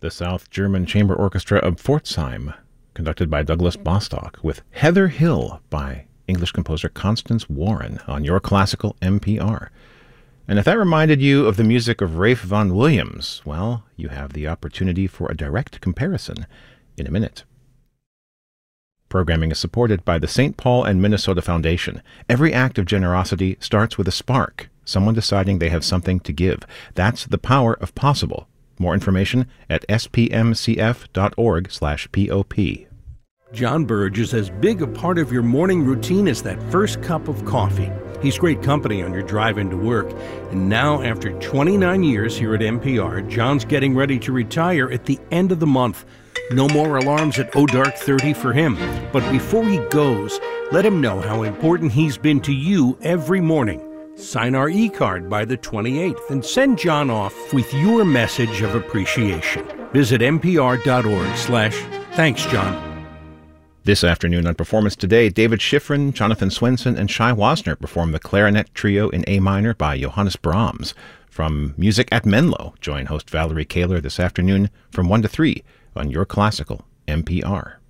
the South German Chamber Orchestra of Pforzheim, conducted by Douglas Bostock, with Heather Hill by English composer Constance Warren on Your Classical NPR. And if that reminded you of the music of Ralph Vaughan Williams, well, you have the opportunity for a direct comparison in a minute. Programming is supported by the St. Paul and Minnesota Foundation. Every act of generosity starts with a spark, someone deciding they have something to give. That's the power of possible. More information at spmcf.org/POP. John Burge is as big a part of your morning routine as that first cup of coffee. He's great company on your drive into work. And now, after 29 years here at NPR, John's getting ready to retire at the end of the month. No more alarms at dark 30 for him. But before he goes, let him know how important he's been to you every morning. Sign our e-card by the 28th and send John off with your message of appreciation. Visit npr.org/thanks, John. This afternoon on Performance Today, David Schifrin, Jonathan Swenson, and Shai Wasner perform the Clarinet Trio in A minor by Johannes Brahms. From Music at Menlo, join host Valerie Kaler this afternoon from 1 to 3 on Your Classical NPR.